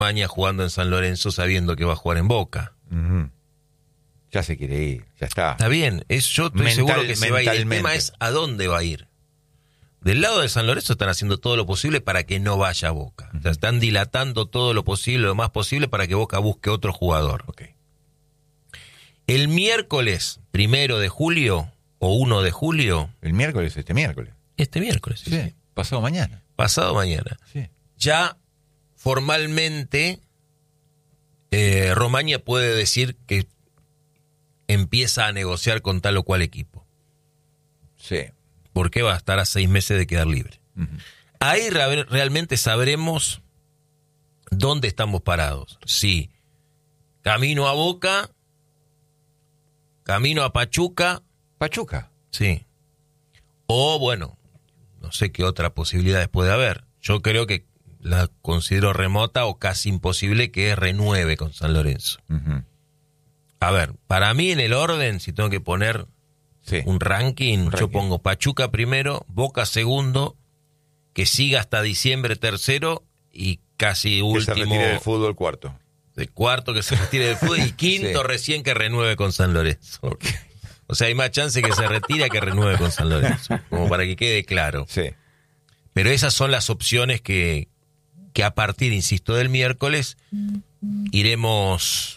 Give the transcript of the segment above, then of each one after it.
Romaña jugando en San Lorenzo sabiendo que va a jugar en Boca. Ya se quiere ir, ya está. Está bien, yo estoy seguro que se va a ir. El tema es a dónde va a ir. Del lado de San Lorenzo están haciendo todo lo posible para que no vaya a Boca. O sea, están dilatando todo lo posible, lo más posible, para que Boca busque otro jugador. Okay. El miércoles 1 de julio o 1 de julio... El miércoles, este miércoles. Este miércoles, sí. Pasado mañana. Pasado mañana. Sí. Ya formalmente Romaña puede decir que empieza a negociar con tal o cual equipo. Sí. Porque va a estar a 6 meses de quedar libre. Ahí realmente sabremos dónde estamos parados. Si camino a Boca, camino a Pachuca. ¿Pachuca? Sí. O bueno, no sé qué otras posibilidades puede haber. Yo creo que la considero remota o casi imposible que renueve con San Lorenzo. A ver, para mí en el orden, si tengo que poner un ranking, yo pongo Pachuca primero, Boca segundo, que siga hasta diciembre tercero y casi último. Que se retire del fútbol cuarto. De cuarto que se retire del fútbol y quinto recién que renueve con San Lorenzo. Okay. O sea, hay más chance que se retire a que renueve con San Lorenzo, como para que quede claro. Sí. Pero esas son las opciones que a partir, insisto, del miércoles iremos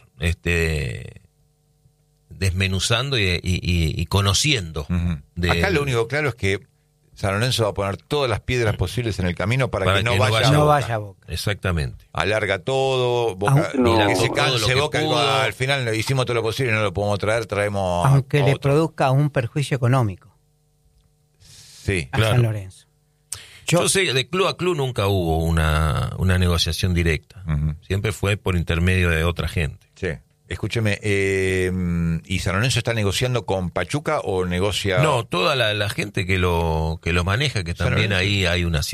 desmenuzando y conociendo. Acá lo único claro es que San Lorenzo va a poner todas las piedras posibles en el camino para que no vaya a Boca. Exactamente. Alarga todo, Boca, que se canse Boca, al final hicimos todo lo posible, no lo podemos traer, traemos aunque le produzca un perjuicio económico. Sí, a San Lorenzo. Yo sé, de club a club nunca hubo una negociación directa. Siempre fue por intermedio de otra gente. Sí. Escúcheme, ¿y San Lorenzo está negociando con Pachuca o negocia...? No, toda la gente que lo maneja, que también ahí hay un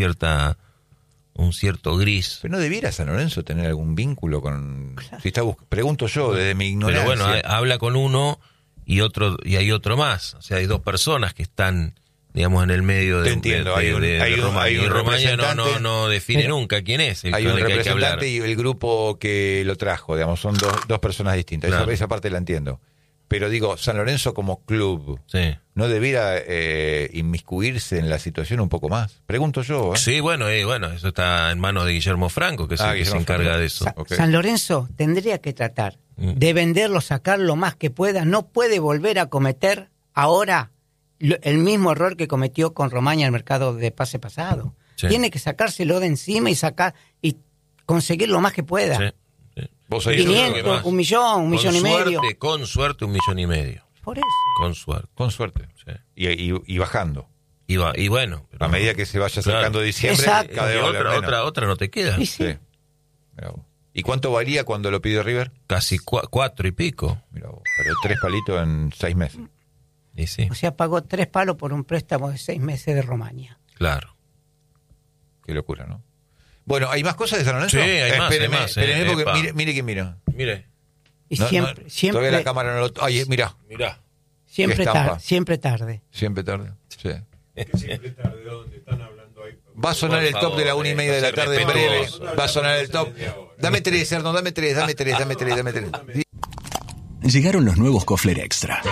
cierto gris. Pero no debiera San Lorenzo tener algún vínculo con... Claro. Si está pregunto yo, desde mi ignorancia. Pero bueno, habla con uno y hay otro más. O sea, hay dos personas que están, digamos, en el medio de Romaña. Y Romaña no define nunca quién es el hay un que representante y el grupo que lo trajo, digamos, son dos personas distintas. Claro. Esa parte la entiendo. Pero digo, San Lorenzo como club, ¿no debiera inmiscuirse en la situación un poco más? Pregunto yo. Sí, bueno, eso está en manos de Guillermo Franco, que es el que se encarga de eso. San Lorenzo tendría que tratar de venderlo, sacar lo más que pueda. No puede volver a cometer ahora el mismo error que cometió con Romaña en el mercado de pase pasado. Sí. Tiene que sacárselo de encima y conseguir lo más que pueda. Sí. 500, un millón y medio. Con suerte, 1,5 millones. Por eso. Con suerte. Sí. Y bajando. Y bueno. A medida que se vaya acercando diciembre, cada vez otra no te queda. Sí. ¿Y cuánto valía cuando lo pidió River? Casi 4 y pico. Mirá vos, pero 3 palitos en 6 meses. Y sí. O sea, pagó 3 palos por un préstamo de 6 meses de Romaña. Claro. Qué locura, ¿no? Bueno, ¿hay más cosas de San Lorenzo? Sí, hay más. Espéreme porque mire quién mira. Mire. Y siempre. Todavía la cámara no lo... Ay, mira. Siempre tarde. Siempre tarde, sí. Siempre tarde, ¿dónde están hablando ahí? Va a sonar el top de la 1:30 de la tarde en breve. Va a sonar el top. Dame 3, Hernán, dame 3. Llegaron los nuevos Kofler Extra.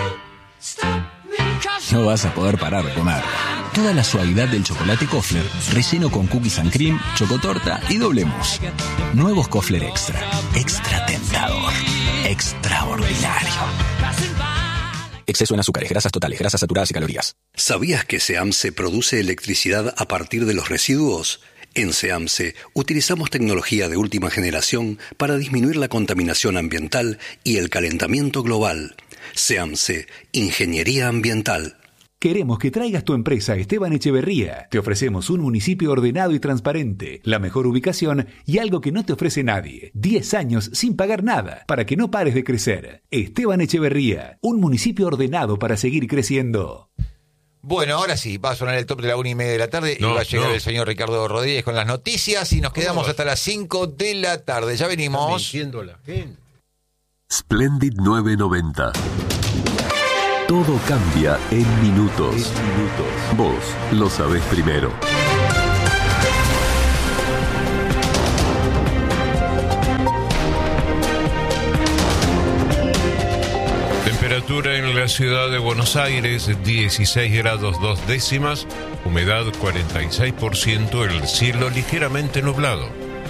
No vas a poder parar de comer. Toda la suavidad del chocolate Kofler, relleno con cookies and cream, chocotorta y doble mousse. Nuevos Kofler Extra. Extra tentador. Extraordinario. Exceso en azúcares, grasas totales, grasas saturadas y calorías. ¿Sabías que SEAMSE produce electricidad a partir de los residuos? En SEAMSE utilizamos tecnología de última generación para disminuir la contaminación ambiental y el calentamiento global. SEAMSE, Ingeniería Ambiental. Queremos que traigas tu empresa a Esteban Echeverría. Te ofrecemos un municipio ordenado y transparente, la mejor ubicación y algo que no te ofrece nadie. 10 años sin pagar nada, para que no pares de crecer. Esteban Echeverría, un municipio ordenado para seguir creciendo. Bueno, ahora sí, va a sonar el top de la 1:30 de la tarde y va a llegar el señor Ricardo Rodríguez con las noticias y nos quedamos hasta las 5 de la tarde. Ya venimos. Mintiendo la gente. Splendid 990. Todo cambia en minutos. Vos lo sabés primero. temperatura en la ciudad de Buenos Aires, 16 grados 2 décimas, humedad 46%, el cielo ligeramente nublado.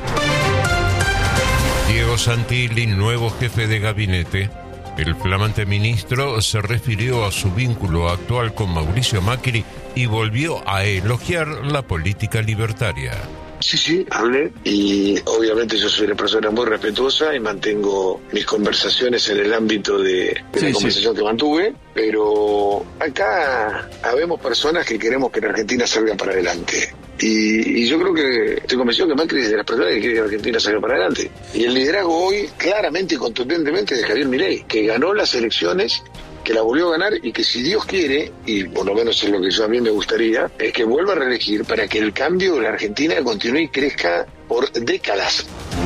Diego Santilli, nuevo jefe de gabinete. El flamante ministro se refirió a su vínculo actual con Mauricio Macri y volvió a elogiar la política libertaria. Sí, hablé y obviamente yo soy una persona muy respetuosa y mantengo mis conversaciones en el ámbito de la conversación que mantuve, pero acá habemos personas que queremos que la Argentina salga para adelante. Y yo creo que estoy convencido que Macri es de las personas que quiere que la Argentina salga para adelante. Y el liderazgo hoy, claramente y contundentemente, de Javier Milei, que ganó las elecciones, que la volvió a ganar y que si Dios quiere, y por lo menos es lo que yo a mí me gustaría, es que vuelva a reelegir para que el cambio de la Argentina continúe y crezca por décadas.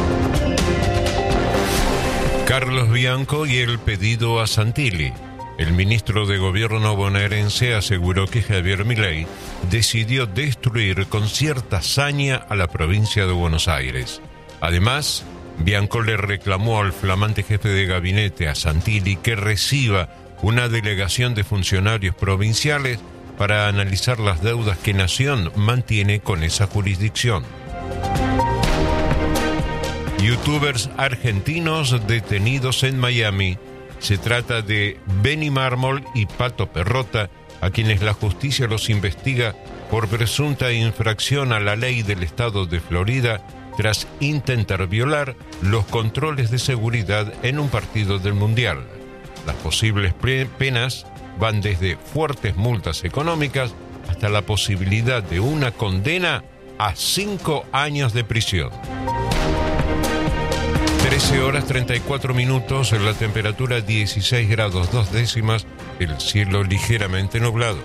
Carlos Bianco y el pedido a Santilli. El ministro de Gobierno bonaerense aseguró que Javier Milei decidió destruir con cierta saña a la provincia de Buenos Aires. Además, Bianco le reclamó al flamante jefe de gabinete, a Santilli, que reciba una delegación de funcionarios provinciales para analizar las deudas que Nación mantiene con esa jurisdicción. Youtubers argentinos detenidos en Miami. Se trata de Benny Mármol y Pato Perrota, a quienes la justicia los investiga por presunta infracción a la ley del estado de Florida tras intentar violar los controles de seguridad en un partido del Mundial. Las posibles penas van desde fuertes multas económicas hasta la posibilidad de una condena a 5 años de prisión. 13 horas 34 minutos, la temperatura 16 grados 2 décimas, el cielo ligeramente nublado.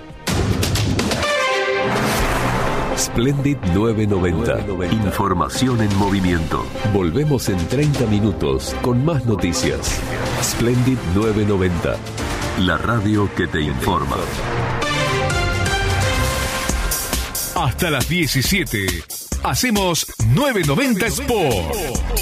Splendid 990. Información en movimiento. Volvemos en 30 minutos con más noticias. Splendid 990. La radio que te informa. Hasta las 17. Hacemos 990 Sport.